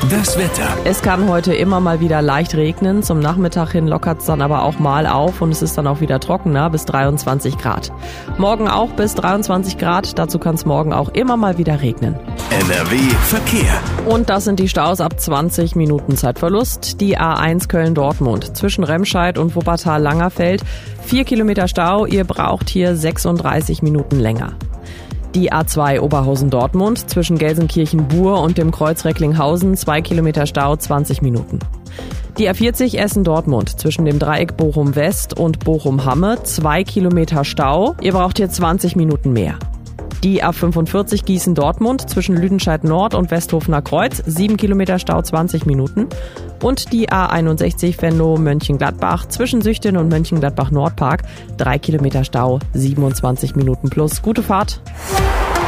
Das Wetter. Es kann heute immer mal wieder leicht regnen. Zum Nachmittag hin lockert es dann aber auch mal auf und es ist dann auch wieder trockener bis 23 Grad. Morgen auch bis 23 Grad. Dazu kann es morgen auch immer mal wieder regnen. NRW Verkehr. Und das sind die Staus ab 20 Minuten Zeitverlust. Die A1 Köln-Dortmund zwischen Remscheid und Wuppertal-Langerfeld. 4 Kilometer Stau. Ihr braucht hier 36 Minuten länger. Die A2 Oberhausen-Dortmund zwischen Gelsenkirchen-Buhr und dem Kreuz Recklinghausen, 2 Kilometer Stau, 20 Minuten. Die A40 Essen-Dortmund zwischen dem Dreieck Bochum-West und Bochum-Hamme, 2 Kilometer Stau. Ihr braucht hier 20 Minuten mehr. Die A45 Gießen-Dortmund zwischen Lüdenscheid-Nord und Westhofener Kreuz, 7 Kilometer Stau, 20 Minuten. Und die A61 Venlo-Mönchengladbach zwischen Süchten und Mönchengladbach-Nordpark, 3 Kilometer Stau, 27 Minuten plus. Gute Fahrt!